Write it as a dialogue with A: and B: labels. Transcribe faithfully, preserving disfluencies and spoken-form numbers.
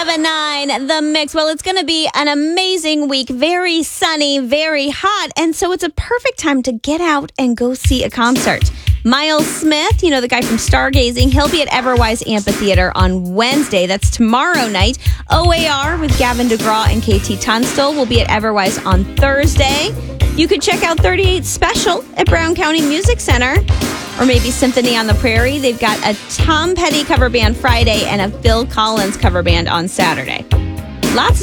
A: seven nine, The Mix. Well, it's going to be an amazing week. Very sunny, very hot. And so it's a perfect time to get out and go see a concert. Miles Smith, you know, the guy from Stargazing, he'll be at Everwise Amphitheater on Wednesday. That's tomorrow night. O A R with Gavin DeGraw and K T Tunstall will be at Everwise on Thursday. You could check out thirty-eight Special at Brown County Music Center. Or maybe Symphony on the Prairie. They've got a Tom Petty cover band Friday and a Phil Collins cover band on Saturday. Lots of